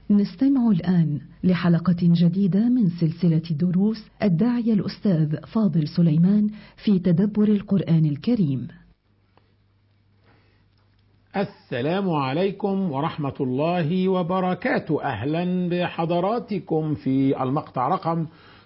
نستمع الآن لحلقة جديدة من سلسلة دروس الداعية الأستاذ فاضل سليمان في تدبر القرآن الكريم. السلام عليكم ورحمة الله وبركاته. أهلا بحضراتكم في المقطع رقم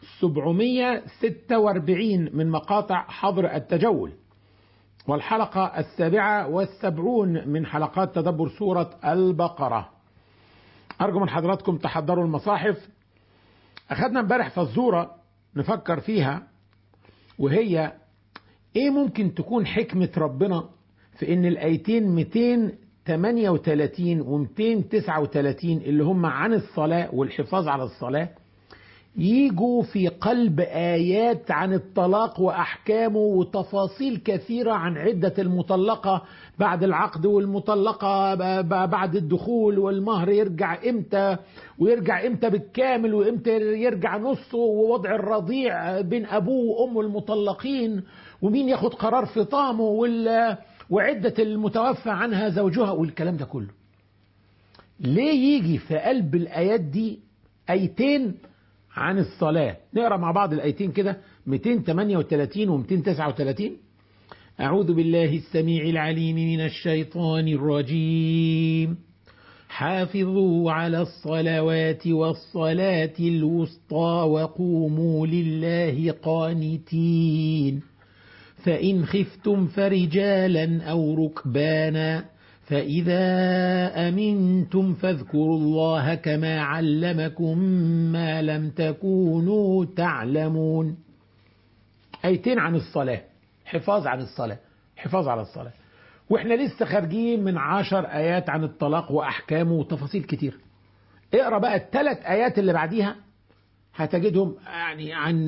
746 من مقاطع حظر التجول، والحلقة 77 من حلقات تدبر سورة البقرة. أرجو من حضراتكم تحضروا المصاحف. أخذنا امبارح فزورة نفكر فيها، وهي إيه ممكن تكون حكمة ربنا في إن الآيتين 238 و 239 اللي هم عن الصلاة والحفاظ على الصلاة يجوا في قلب آيات عن الطلاق وأحكامه وتفاصيل كثيرة عن عدة المطلقة بعد العقد، والمطلقة بعد الدخول، والمهر يرجع إمتى ويرجع إمتى بالكامل وإمتى يرجع نصه، ووضع الرضيع بين أبوه وأمه المطلقين، ومين ياخد قرار فطامه، وعدة المتوفى عنها زوجها، والكلام ده كله. ليه يجي في قلب الآيات دي آيتين عن الصلاة؟ نقرأ مع بعض الآيتين كده 238 و 239. أعوذ بالله السميع العليم من الشيطان الرجيم. حافظوا على الصلوات والصلاة الوسطى وقوموا لله قانتين، فإن خفتم فرجالا أو ركبانا فإذا أمنتم فاذكروا الله كما علمكم ما لم تكونوا تعلمون. آيتين عن الصلاة، حفاظ عن الصلاة، حفاظ على الصلاة، وإحنا لسه خارجين من 10 آيات عن الطلاق وأحكامه وتفاصيل كتير. اقرأ بقى ال3 آيات اللي بعديها، هتجدهم يعني عن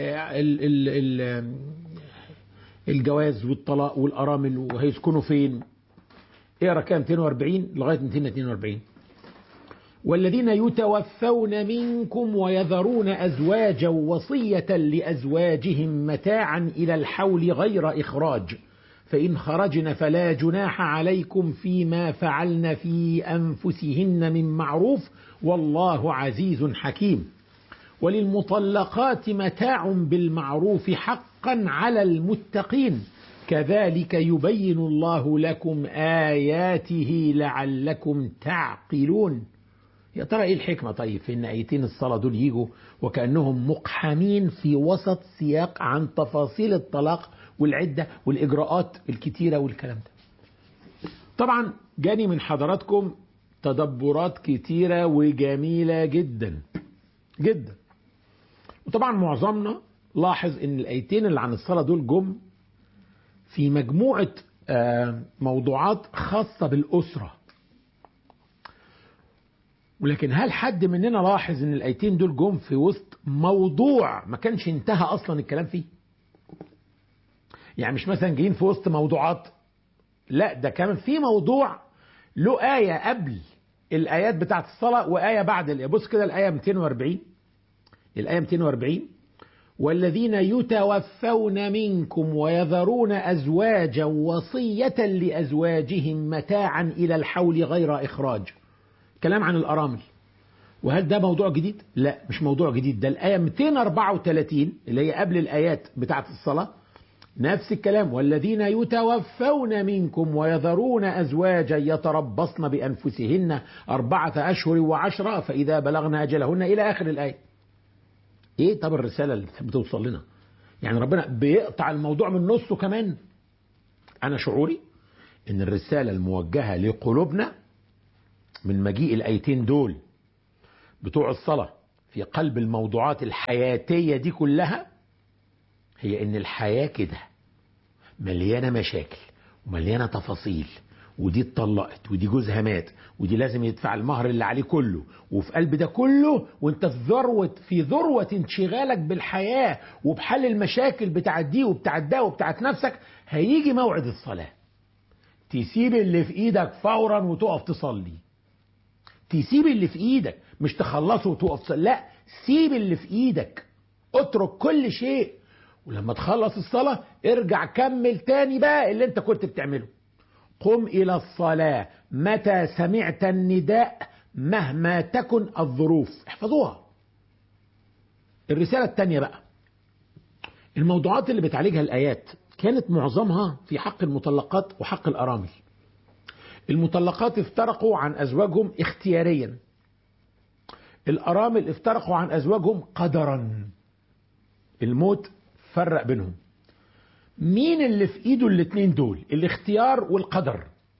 الجواز والطلاق والأرامل وهيسكنوا فين. اقرأ كام 240 لغاية 242. والذين يتوفون منكم ويذرون أزواجا وصية لأزواجهم متاعا إلى الحول غير إخراج، فإن خرجن فلا جناح عليكم فيما فعلن في أنفسهن من معروف والله عزيز حكيم. وللمطلقات متاع بالمعروف حقا على المتقين، كذلك يبين الله لكم آياته لعلكم تعقلون. يا ترى ايه الحكمة طيب في ان آيتين الصلاة دول يجوا وكأنهم مقحمين في وسط سياق عن تفاصيل الطلاق والعدة والإجراءات الكتيرة والكلام ده؟ طبعا جاني من حضراتكم تدبرات كتيرة وجميلة جدا جدا، وطبعا معظمنا لاحظ ان الآيتين اللي عن الصلاة دول جم في مجموعة موضوعات خاصة بالأسرة. ولكن هل حد مننا لاحظ ان الآيتين دول جم في وسط موضوع ما كانش انتهى اصلا الكلام فيه؟ يعني مش مثلا جايين في وسط موضوعات، لا، ده كمان في موضوع له آية قبل الآيات بتاعت الصلاة وآية بعد الآية. بص كده الآية 240، الآية 240: والذين يتوفون منكم ويذرون أزواجا وصية لأزواجهم متاعا إلى الحول غير إخراج. كلام عن الأرامل. وهل ده موضوع جديد؟ لا، مش موضوع جديد. ده الآية 234 اللي هي قبل الآيات بتاعة الصلاة نفس الكلام. والذين يتوفون منكم ويذرون أزواجا يتربصن بأنفسهن 4 أشهر و10 فإذا بلغن أجلهن إلى آخر الآية. ايه طب الرسالة اللي بتوصل لنا؟ يعني ربنا بيقطع الموضوع من نصه كمان. انا شعوري ان الرسالة الموجهة لقلوبنا من مجيء الآيتين دول بتوع الصلاة في قلب الموضوعات الحياتية دي كلها هي ان الحياة كده مليانة مشاكل ومليانة تفاصيل، ودي اتطلقت ودي جوزها مات ودي لازم يدفع المهر اللي عليه كله، وفي قلب ده كله وانت في ذروة انشغالك بالحياة وبحل المشاكل بتاعت دي وبتاعت ده وبتاعت نفسك، هيجي موعد الصلاة تسيب اللي في ايدك فورا وتقف تصلي. تسيب اللي في ايدك، مش تخلصه وتقف تصلي، لا، سيب اللي في ايدك، اترك كل شيء، ولما تخلص الصلاة ارجع كمل تاني بقى اللي انت كنت بتعمله. قم إلى الصلاة متى سمعت النداء مهما تكن الظروف. احفظوها. الرسالة الثانية بقى، الموضوعات اللي بتعالجها الآيات كانت معظمها في حق المطلقات وحق الأرامل. المطلقات افترقوا عن أزواجهم اختياريا، الأرامل افترقوا عن أزواجهم قدرا، الموت فرق بينهم. مين اللي في ايده الاتنين دول؟ الاختيار والقدر.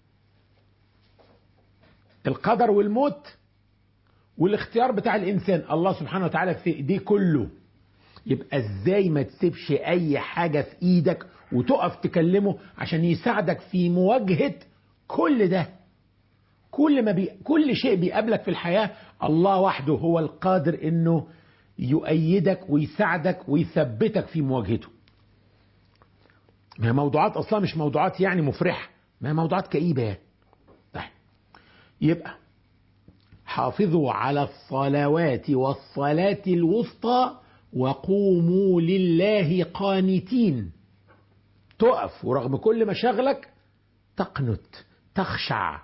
القدر والموت والاختيار بتاع الإنسان الله سبحانه وتعالى في ايديه كله. يبقى ازاي ما تسيبش اي حاجة في ايدك وتقف تكلمه عشان يساعدك في مواجهة كل ده. كل شيء بيقابلك في الحياة الله وحده هو القادر انه يؤيدك ويساعدك ويثبتك في مواجهته. ما هي موضوعات اصلا مش موضوعات يعني مفرحة، ما هي موضوعات كئيبة يعني. طيب يبقى حافظوا على الصلوات والصلاة الوسطى وقوموا لله قانتين. تقف ورغم كل مشاغلك تقنت، تخشع،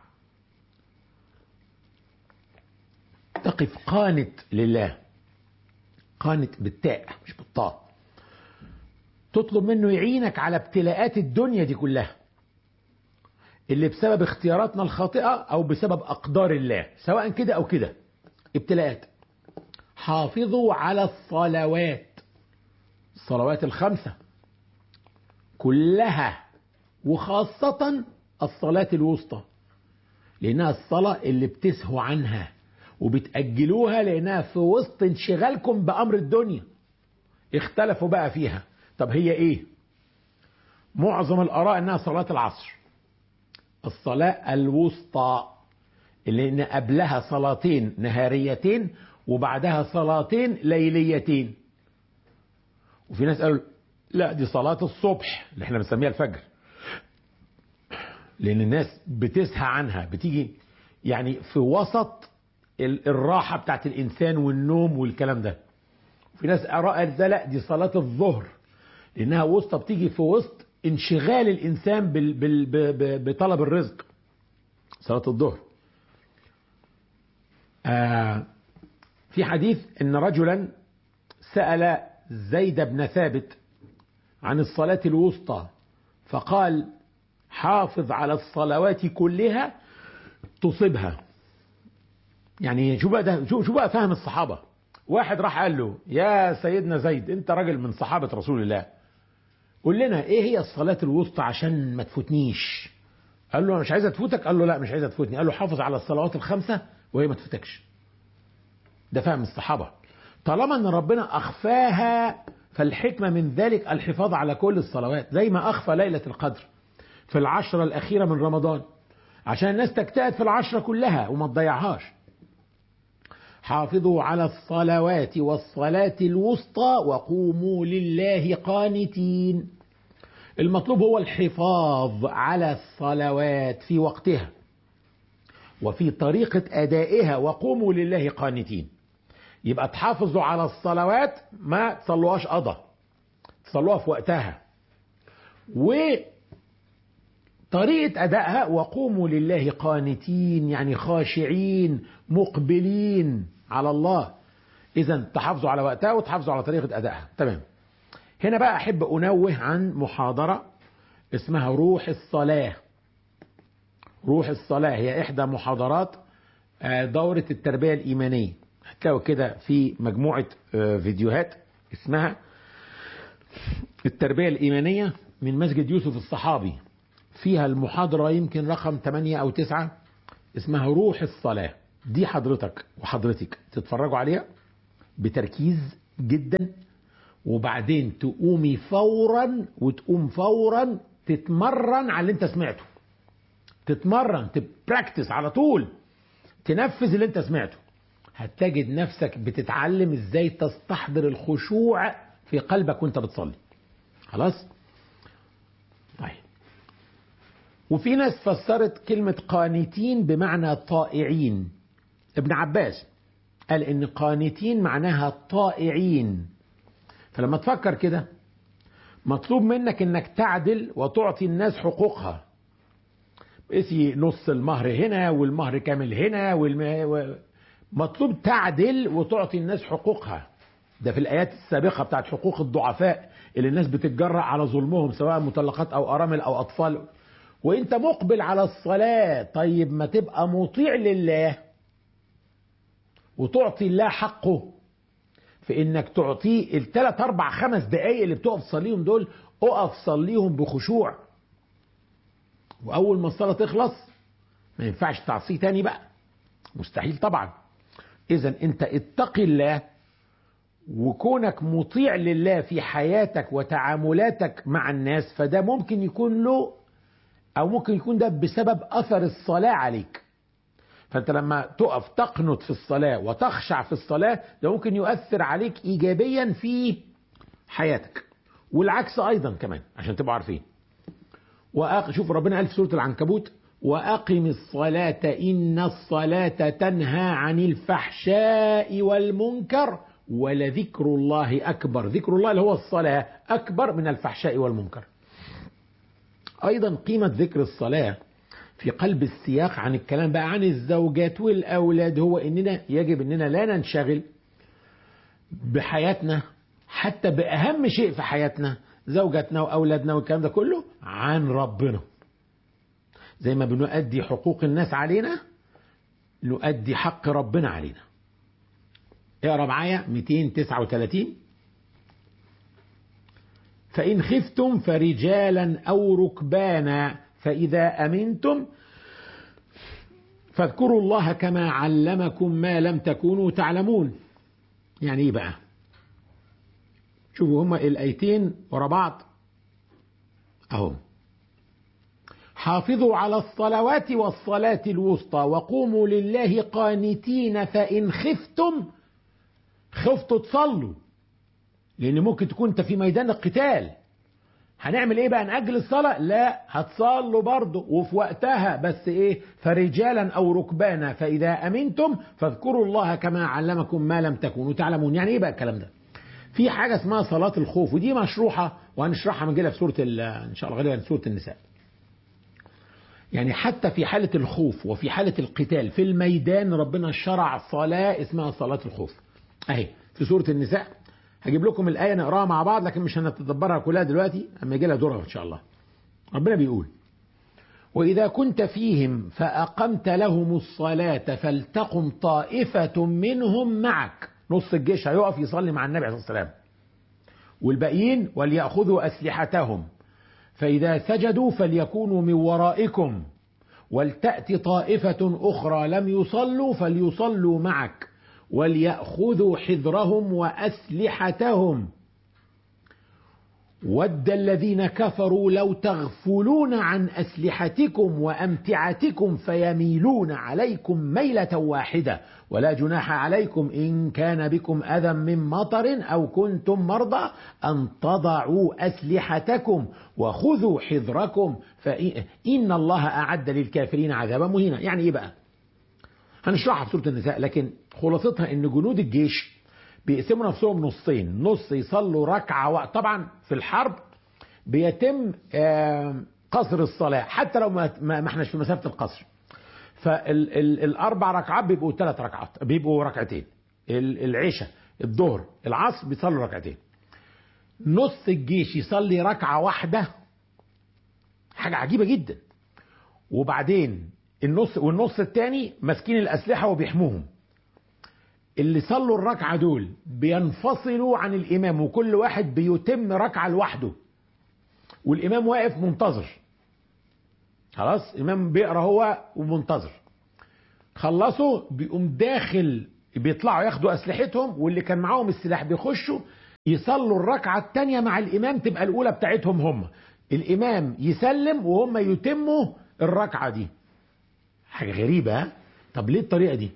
تقف قانت لله. قانت بالتاء مش بالطاء. تطلب منه يعينك على ابتلاءات الدنيا دي كلها اللي بسبب اختياراتنا الخاطئة أو بسبب أقدار الله، سواء كده أو كده ابتلاءات. حافظوا على الصلوات، الصلوات الخمسة كلها، وخاصة الصلاة الوسطى، لأنها الصلاة اللي بتسهوا عنها وبتأجلوها لأنها في وسط انشغالكم بأمر الدنيا. اختلفوا بقى فيها. طب هي ايه؟ معظم الآراء انها صلاة العصر، الصلاة الوسطى، اللي ان قبلها صلاتين نهاريتين وبعدها صلاتين ليليتين. وفي ناس قالوا لا دي صلاة الصبح اللي احنا بنسميها الفجر، لان الناس بتسهى عنها، بتيجي يعني في وسط الراحة بتاعت الانسان والنوم والكلام ده. في ناس آراء ده لا دي صلاة الظهر لانها وسطى، بتيجي في وسط انشغال الانسان بطلب الرزق، صلاة الظهر. في حديث ان رجلا سأل زيد بن ثابت عن الصلاة الوسطى فقال حافظ على الصلوات كلها تصبها. يعني شو بقى ده، شو بقى فهم الصحابة. واحد راح قال له يا سيدنا زيد انت راجل من صحابة رسول الله، قول لنا ايه هي الصلاة الوسطى عشان ما تفوتنيش. قال له مش عايزة تفوتك؟ قال له لا مش عايزة تفوتني. قال له حافظ على الصلوات الخمسة وهي ما تفوتكش. ده فهم الصحابة. طالما ان ربنا اخفاها فالحكمة من ذلك الحفاظ على كل الصلوات، زي ما اخفى ليلة القدر في العشرة الاخيرة من رمضان عشان الناس تجتهد في العشرة كلها وما تضيعهاش. حافظوا على الصلوات والصلاة الوسطى وقوموا لله قانتين. المطلوب هو الحفاظ على الصلوات في وقتها وفي طريقة أدائها، وقوموا لله قانتين. يبقى تحافظوا على الصلوات، ما تصلوهاش قضاء، تصلوها في وقتها، وطريقة أدائها وقوموا لله قانتين يعني خاشعين مقبلين على الله. إذا تحافظوا على وقتها وتحافظوا على طريقة أدائها. تمام. هنا بقى أحب أنوه عن محاضرة اسمها روح الصلاة. روح الصلاة هي إحدى محاضرات دورة التربية الإيمانية. هتلاقوا كده في مجموعة فيديوهات اسمها التربية الإيمانية من مسجد يوسف الصحابي، فيها المحاضرة يمكن رقم 8 أو 9 اسمها روح الصلاة. دي حضرتك وحضرتك تتفرجوا عليها بتركيز جدا، وبعدين تقومي فورا وتقوم فورا تتمرن على اللي انت سمعته، تتمرن تبراكتس على طول، تنفذ اللي انت سمعته. هتجد نفسك بتتعلم ازاي تستحضر الخشوع في قلبك وانت بتصلي. خلاص؟ طيب. وفي ناس فسرت كلمة قانتين بمعنى طائعين. ابن عباس قال ان قانتين معناها طائعين. فلما تفكر كده مطلوب منك انك تعدل وتعطي الناس حقوقها. قسي نص المهر هنا والمهر كامل هنا مطلوب تعدل وتعطي الناس حقوقها. ده في الآيات السابقة بتاعت حقوق الضعفاء اللي الناس بتتجرأ على ظلمهم سواء مطلقات أو أرامل أو أطفال، وانت مقبل على الصلاة. طيب ما تبقى مطيع لله وتعطي الله حقه في انك تعطيه 3 4 5 دقايق اللي بتقف تصليهم دول، اقف صليهم بخشوع، واول ما الصلاة تخلص ما ينفعش تعصيه تاني بقى، مستحيل طبعا. اذا انت اتقي الله، وكونك مطيع لله في حياتك وتعاملاتك مع الناس فده ممكن يكون له او ممكن يكون ده بسبب اثر الصلاة عليك. فانت لما تقف تقنط في الصلاة وتخشع في الصلاة ده ممكن يؤثر عليك ايجابيا في حياتك، والعكس ايضا كمان عشان تبقوا عارفين. شوف ربنا قال في سورة العنكبوت: وأقم الصلاة إن الصلاة تنهى عن الفحشاء والمنكر ولذكر الله أكبر. ذكر الله اللي هو الصلاة أكبر من الفحشاء والمنكر. أيضا قيمة ذكر الصلاة في قلب السياق عن الكلام بقى عن الزوجات والأولاد هو إننا يجب إننا لا ننشغل بحياتنا حتى بأهم شيء في حياتنا زوجتنا وأولادنا والكلام ده كله عن ربنا. زي ما بنؤدي حقوق الناس علينا نؤدي حق ربنا علينا. اقرأ معايا 239: فإن خفتم فرجالا أو ركبانا فإذا أمنتم فاذكروا الله كما علمكم ما لم تكونوا تعلمون. يعني ايه بقى؟ شوفوا هما الآيتين ورا بعض اهو: حافظوا على الصلوات والصلاة الوسطى وقوموا لله قانتين فإن خفتوا تصلوا، لأن ممكن تكون أنت في ميدان القتال. هنعمل إيه بقى؟ نأجل الصلاة؟ لا، هتصلوا برضه وفي وقتها، بس إيه؟ فرجالا أو ركبانا فإذا أمنتم فاذكروا الله كما علمكم ما لم تكونوا تعلمون. يعني إيه بقى الكلام ده؟ في حاجة اسمها صلاة الخوف، ودي مشروحة وهنشرحها من جيلها في سورة إن شاء الله غالبا سورة النساء. يعني حتى في حالة الخوف وفي حالة القتال في الميدان ربنا شرع صلاة اسمها صلاة الخوف. اهي في سورة النساء، هجيب لكم الآية نقراها مع بعض لكن مش هنتدبرها كلها دلوقتي، اما يجي لها دورها ان شاء الله. ربنا بيقول: وإذا كنت فيهم فأقمت لهم الصلاة فلتقم طائفة منهم معك. نص الجيش هيقف يصلي مع النبي عليه الصلاة والسلام، والباقيين وليأخذوا أسلحتهم فإذا سجدوا فليكونوا من ورائكم ولتأت طائفة أخرى لم يصلوا فليصلوا معك وليأخذوا حذرهم وأسلحتهم ود الذين كفروا لو تغفلون عن أسلحتكم وأمتعتكم فيميلون عليكم ميلة واحدة ولا جناح عليكم إن كان بكم أذى من مطر أو كنتم مرضى أن تضعوا أسلحتكم وخذوا حذركم فإن الله أعد للكافرين عذابا مهينا. يعني إيه بقى؟ هنشرحها في سورة النساء، لكن خلاصتها إن جنود الجيش بيقسموا نفسهم نصين، نص يصلوا ركعة طبعا في الحرب بيتم قصر الصلاة حتى لو ما احناش في مسافة القصر، فالأربع ركعات بيبقوا 3 ركعات، بيبقوا ركعتين. العشاء الظهر العصر بيصلوا ركعتين. نص الجيش يصلي ركعة واحدة، حاجة عجيبة جدا. وبعدين والنص التاني ماسكين الأسلحة وبيحموهم. اللي صلوا الركعة دول بينفصلوا عن الإمام وكل واحد بيتم ركعة لوحده، والإمام واقف منتظر. خلاص الإمام بيقرأ هو ومنتظر، خلصوا بيقوم داخل، بيطلعوا ياخدوا أسلحتهم واللي كان معاهم السلاح بيخشوا يصلوا الركعة التانية مع الإمام، تبقى الأولى بتاعتهم هم. الإمام يسلم وهم يتموا الركعة دي. حاجة غريبة ها؟ طب ليه الطريقة دي؟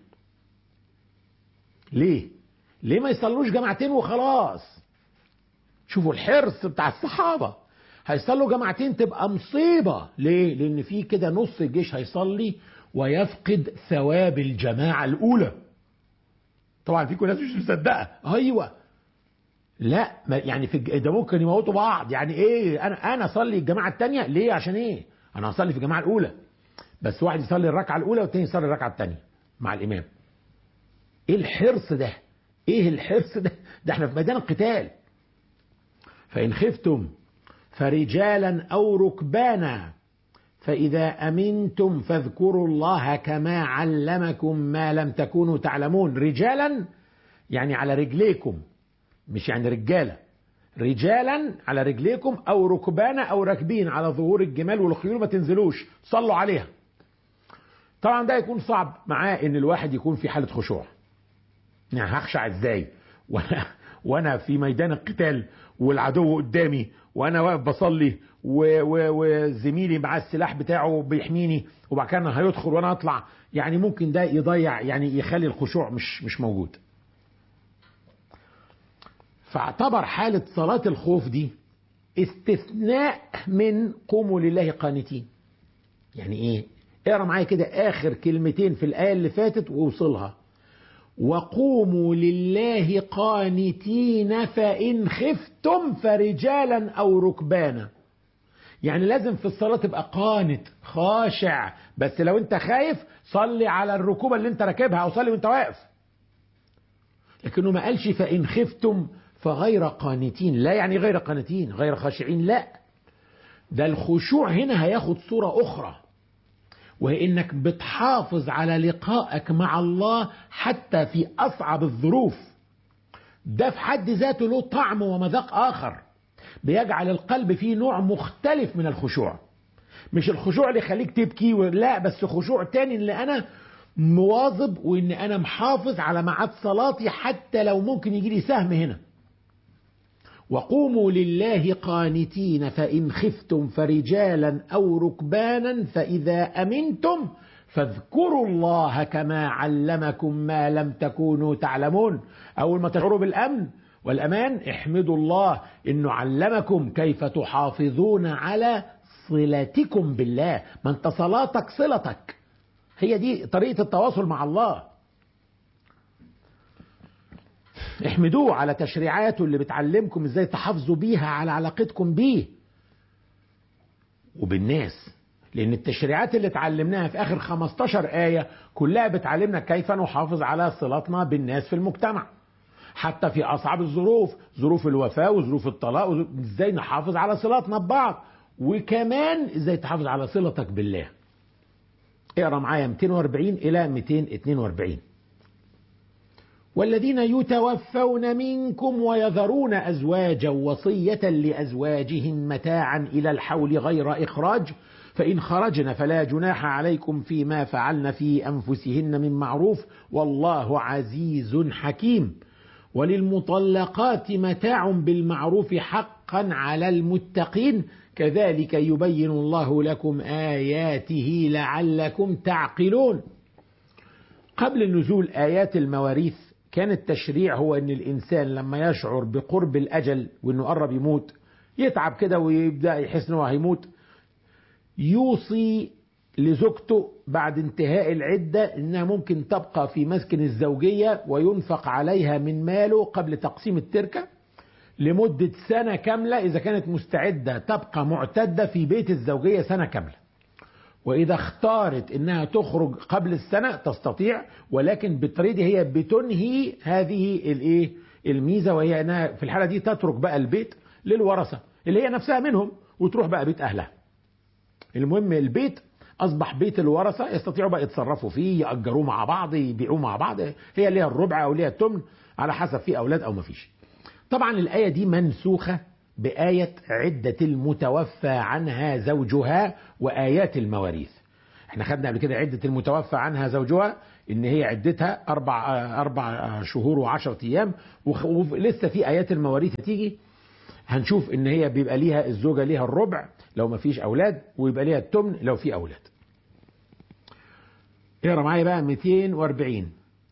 ليه ما يصلوش جماعتين وخلاص؟ شوفوا الحرص بتاع الصحابة، هيصلوا جماعتين تبقى مصيبة. ليه؟ لأن في كده نص الجيش هيصلي ويفقد ثواب الجماعة الأولى. طبعا فيكم ناس مش مصدقة. أيوة، لا يعني ده ممكن يموتوا بعض. يعني إيه أنا أصلي الجماعة التانية ليه؟ عشان إيه؟ أنا هصلي في الجماعة الأولى. بس واحد يصلي الركعة الأولى والتاني يصلي الركعة التانية مع الإمام. إيه الحرص ده؟ إيه الحرص ده؟ ده إحنا في ميدان القتال. فإن خفتم فرجالا أو ركبانا فإذا أمنتم فاذكروا الله كما علمكم ما لم تكونوا تعلمون. رجالا يعني على رجليكم، مش يعني رجالة. رجالا على رجليكم أو ركبانا أو راكبين على ظهور الجمال والخيول، ما تنزلوش، صلوا عليها. طبعا ده يكون صعب معاه ان الواحد يكون في حالة خشوع. يعني هخشع ازاي وانا في ميدان القتال والعدو قدامي وانا واقف بصلي وزميلي مع السلاح بتاعه بيحميني، وبعد كده هيدخل وانا اطلع. يعني ممكن ده يضيع، يعني يخلي الخشوع مش موجود. فاعتبر حالة صلاة الخوف دي استثناء من قوموا لله قانتين. يعني ايه؟ اقرا معايا كده اخر كلمتين في الايه اللي فاتت ووصلها. وقوموا لله قانتين فان خفتم فرجالا او ركبانا. يعني لازم في الصلاه تبقى قانت خاشع، بس لو انت خايف صلي على الركوبه اللي انت راكبها او صلي وانت واقف. لكنه ما قالش فان خفتم فغير قانتين، لا يعني غير قانتين غير خاشعين، لا، ده الخشوع هنا هياخد صوره اخرى، وهي انك بتحافظ على لقائك مع الله حتى في اصعب الظروف. ده في حد ذاته له طعم ومذاق اخر، بيجعل القلب فيه نوع مختلف من الخشوع. مش الخشوع اللي يخليك تبكي، لا، بس خشوع تاني اللي انا مواظب وان انا محافظ على ميعاد صلاتي حتى لو ممكن يجي لي سهم هنا. وقوموا لله قانتين فإن خفتم فرجالا أو ركبانا فإذا أمنتم فاذكروا الله كما علمكم ما لم تكونوا تعلمون. أول ما تشعروا بالأمن والأمان احمدوا الله إنه علمكم كيف تحافظون على صلتكم بالله. ما انت صلاتك صلتك، هي دي طريقة التواصل مع الله. احمدوه على تشريعاته اللي بتعلمكم ازاي تحافظوا بيها على علاقتكم بيه وبالناس. لان التشريعات اللي اتعلمناها في اخر 15 آية كلها بتعلمنا كيف نحافظ على صلاتنا بالناس في المجتمع، حتى في اصعب الظروف، ظروف الوفاة وظروف الطلاق، ازاي نحافظ على صلاتنا ببعض، وكمان ازاي تحافظ على صلتك بالله. اقرا معايا 240 الى 242. والذين يتوفون منكم ويذرون أزواجا وصية لأزواجهم متاعا إلى الحول غير إخراج فإن خرجن فلا جناح عليكم فيما فعلن في أنفسهن من معروف والله عزيز حكيم. وللمطلقات متاع بالمعروف حقا على المتقين كذلك يبين الله لكم آياته لعلكم تعقلون. قبل نزول آيات المواريث كان التشريع هو ان الانسان لما يشعر بقرب الاجل وانه قرب يموت، يتعب كده ويبدأ يحس انه هيموت، يوصي لزوجته بعد انتهاء العدة انها ممكن تبقى في مسكن الزوجية وينفق عليها من ماله قبل تقسيم التركة لمدة سنة كاملة اذا كانت مستعدة تبقى معتدة في بيت الزوجية سنة كاملة. وإذا اختارت إنها تخرج قبل السنة تستطيع، ولكن بالطريقة دي هي بتنهي هذه الميزة، وهي أنها في الحالة دي تترك بقى البيت للورثة اللي هي نفسها منهم وتروح بقى بيت أهلها. المهم البيت أصبح بيت الورثة، يستطيعوا بقى يتصرفوا فيه، يأجروه مع بعض، يبيعوه مع بعض، هي ليها الربع أو ليها الثمن على حسب في أولاد أو ما فيش. طبعا الآية دي منسوخة بآية عدة المتوفى عنها زوجها وآيات المواريث. احنا خدنا قبل كده عدة المتوفى عنها زوجها ان هي عدتها 4 شهور و10 ايام، ولسه في آيات المواريث تيجي هنشوف ان هي بيبقى ليها الزوجة ليها الربع لو ما فيش اولاد، ويبقى ليها الثمن لو في اولاد. اقرا معايا بقى 240.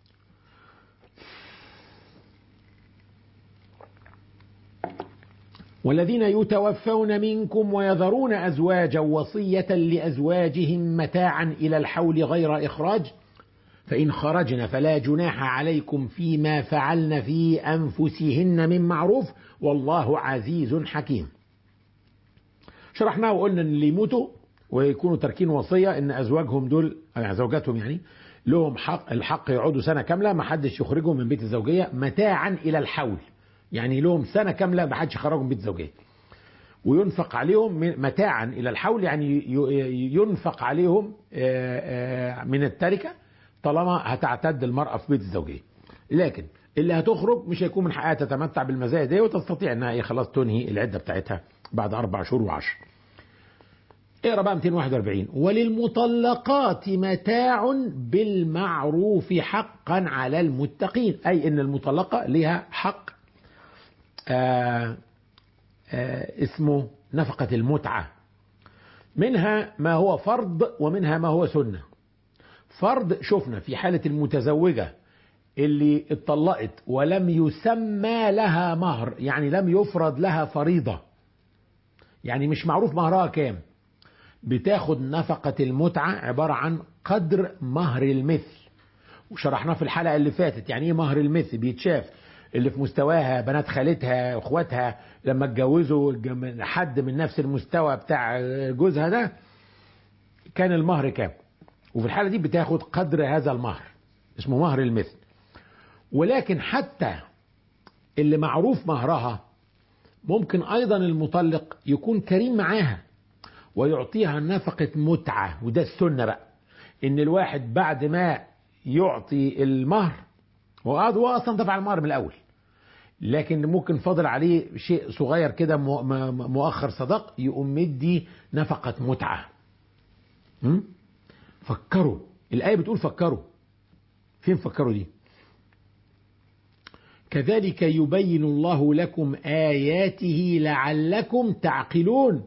والذين يتوفون منكم ويذرون أزواجا وصية لأزواجهم متاعا إلى الحول غير إخراج فإن خرجن فلا جناح عليكم فيما فعلن في أنفسهن من معروف والله عزيز حكيم. شرحناه وقلنا أن اللي يموتوا ويكونوا تاركين وصية ان ازواجهم دول يعني زوجاتهم يعني لهم الحق يقعدوا سنة كاملة ما حدش يخرجهم من بيت الزوجية متاعا الى الحول، يعني لهم سنة كاملة ما حدش يخرجهم من بيت الزوجية، وينفق عليهم متاعا الى الحول، يعني ينفق عليهم من التركة طالما هتعتد المرأة في بيت الزوجية. لكن اللي هتخرج مش هيكون من حقها تتمتع بالمزايا دي، وتستطيع انها خلاص تنهي العدة بتاعتها بعد 4 شهور و10. اقرا بقى 241. وللمطلقات متاع بالمعروف حقا على المتقين، اي ان المطلقة لها حق اسمه نفقة المتعة، منها ما هو فرض ومنها ما هو سنة. فرض شفنا في حالة المتزوجة اللي اتطلقت ولم يسمى لها مهر، يعني لم يفرض لها فريضة، يعني مش معروف مهرها كام، بتاخد نفقة المتعة عبارة عن قدر مهر المثل، وشرحناه في الحلقة اللي فاتت. يعني ايه مهر المثل؟ بيتشاف اللي في مستواها بنات خالتها اخواتها لما اتجوزوا حد من نفس المستوى بتاع جوزها ده كان المهر كام، وفي الحالة دي بتاخد قدر هذا المهر اسمه مهر المثل. ولكن حتى اللي معروف مهرها ممكن ايضا المطلق يكون كريم معاها ويعطيها نفقة متعة، وده السنة بقى، ان الواحد بعد ما يعطي المهر هو اصلا دفع المهر من الاول، لكن ممكن فاضل عليه شيء صغير كده مؤخر صداق، يقوم مدي نفقة متعة. فكروا، الآية بتقول فكروا، فين فكروا دي؟ كذلك يبين الله لكم آياته لعلكم تعقلون.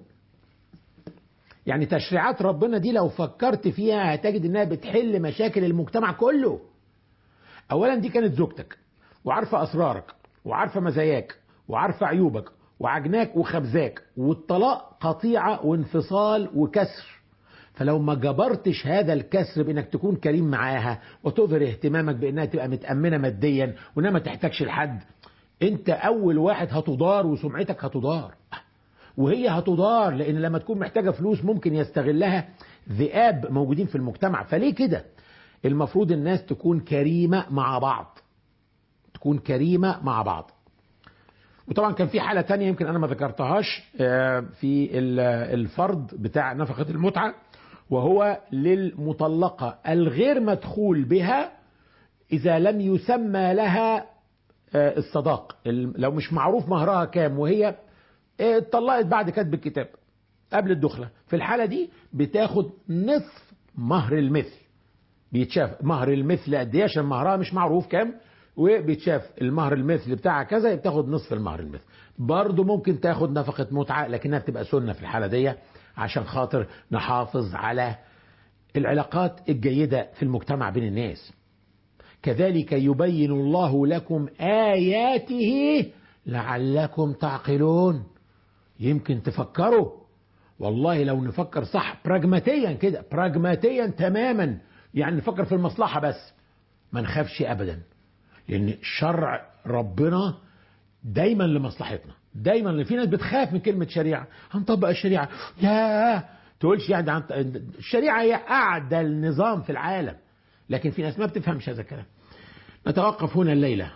يعني تشريعات ربنا دي لو فكرت فيها هتجد انها بتحل مشاكل المجتمع كله. اولا دي كانت زوجتك وعارفة اسرارك وعارفة مزاياك وعارفة عيوبك وعجناك وخبزاك، والطلاق قطيعة وانفصال وكسر، فلو ما جبرتش هذا الكسر بانك تكون كريم معاها وتظهر اهتمامك بانها تبقى متأمنة ماديا وانها ما تحتاجش لحد، انت اول واحد هتضار وسمعتك هتضار وهي هتضار، لان لما تكون محتاجة فلوس ممكن يستغلها ذئاب موجودين في المجتمع. فليه كده؟ المفروض الناس تكون كريمة مع بعض، تكون كريمة مع بعض. وطبعا كان في حالة تانية يمكن انا ما ذكرتهاش في الفرض بتاع نفقة المتعة، وهو للمطلقة الغير مدخول بها اذا لم يسمى لها الصداق، لو مش معروف مهرها كام وهي اتطلقت بعد كتب الكتاب قبل الدخلة، في الحالة دي بتاخد نصف مهر المثل. بيتشاف مهر المثل قد ايه عشان مهرها مش معروف كام، وبيتشاف المهر المثل بتاعها كذا، بتاخد نصف المهر المثل. برضو ممكن تاخد نفقة متعة لكنها بتبقى سنة في الحالة دي عشان خاطر نحافظ على العلاقات الجيدة في المجتمع بين الناس. كذلك يبين الله لكم آياته لعلكم تعقلون. يمكن تفكروا، والله لو نفكر صح براجماتيا كده، براجماتيا تماما، يعني نفكر في المصلحة بس، ما نخافش أبدا، لأن شرع ربنا دايما لمصلحتنا. دايما في ناس بتخاف من كلمة شريعة، هنطبق الشريعة، يا تقولش يعني الشريعة هي أعدل نظام في العالم، لكن في ناس ما بتفهمش هذا الكلام. نتوقف هنا الليلة.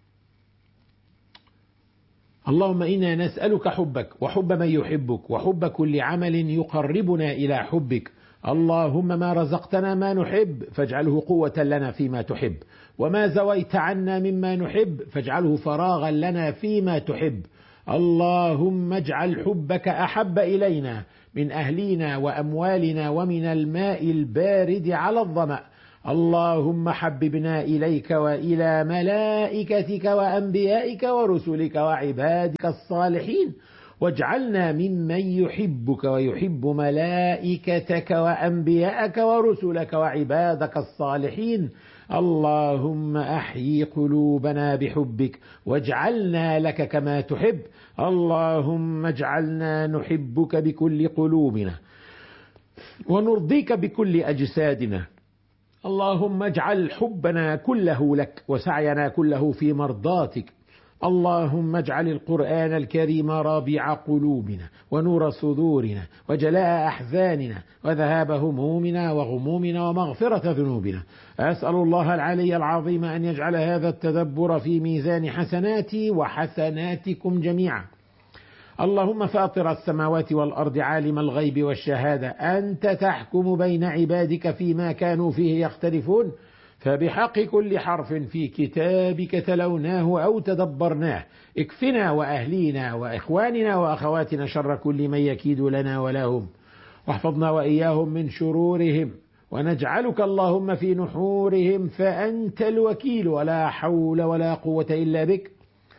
اللهم إنا نسألك حبك وحب من يحبك وحب كل عمل يقربنا إلى حبك. اللهم ما رزقتنا ما نحب فاجعله قوة لنا فيما تحب، وما زويت عنا مما نحب فاجعله فراغا لنا فيما تحب. اللهم اجعل حبك أحب إلينا من أهلنا وأموالنا ومن الماء البارد على الظمأ. اللهم حببنا إليك وإلى ملائكتك وأنبيائك ورسلك وعبادك الصالحين، واجعلنا ممن يحبك ويحب ملائكتك وأنبيائك ورسلك وعبادك الصالحين. اللهم أحيي قلوبنا بحبك واجعلنا لك كما تحب. اللهم اجعلنا نحبك بكل قلوبنا ونرضيك بكل أجسادنا. اللهم اجعل حبنا كله لك وسعينا كله في مرضاتك. اللهم اجعل القرآن الكريم ربيع قلوبنا ونور صدورنا وجلاء أحزاننا وذهاب همومنا وغمومنا ومغفرة ذنوبنا. أسأل الله العلي العظيم أن يجعل هذا التدبر في ميزان حسناتي وحسناتكم جميعا. اللهم فاطر السماوات والأرض عالم الغيب والشهادة، أنت تحكم بين عبادك فيما كانوا فيه يختلفون، فبحق كل حرف في كتابك تلوناه أو تدبرناه اكفنا وأهلينا وإخواننا وأخواتنا شر كل من يكيد لنا ولهم، واحفظنا وإياهم من شرورهم، ونجعلك اللهم في نحورهم فأنت الوكيل ولا حول ولا قوة إلا بك.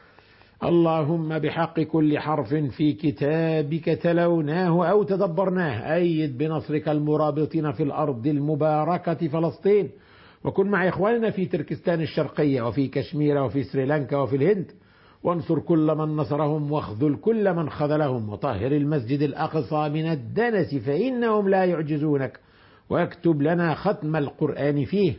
اللهم بحق كل حرف في كتابك تلوناه أو تدبرناه أيد بنصرك المرابطين في الأرض المباركة فلسطين، وكن مع إخواننا في تركستان الشرقية وفي كشمير وفي سريلانكا وفي الهند، وانصر كل من نصرهم واخذل كل من خذلهم، وطهر المسجد الأقصى من الدنس فإنهم لا يعجزونك، واكتب لنا ختم القرآن فيه.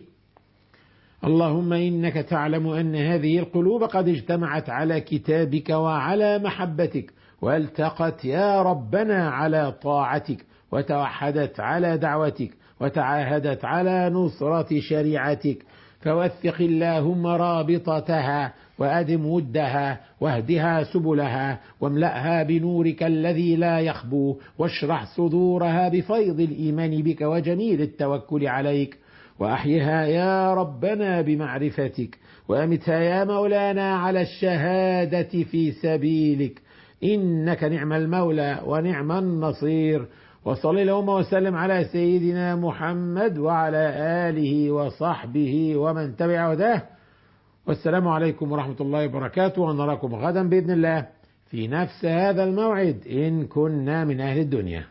اللهم إنك تعلم أن هذه القلوب قد اجتمعت على كتابك وعلى محبتك، والتقت يا ربنا على طاعتك، وتوحدت على دعوتك، وتعاهدت على نصرة شريعتك، فوثق اللهم رابطتها وأدم ودها واهدها سبلها، واملأها بنورك الذي لا يخبو، واشرح صدورها بفيض الإيمان بك وجميل التوكل عليك، وأحيها يا ربنا بمعرفتك، وأمتها يا مولانا على الشهادة في سبيلك، إنك نعم المولى ونعم النصير. وصل اللهم وسلم على سيدنا محمد وعلى آله وصحبه ومن تبع هداه، والسلام عليكم ورحمة الله وبركاته، ونراكم غدا بإذن الله في نفس هذا الموعد إن كنا من أهل الدنيا.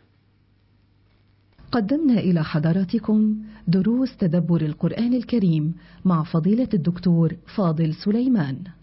قدمنا إلى حضراتكم دروس تدبر القرآن الكريم مع فضيلة الدكتور فاضل سليمان.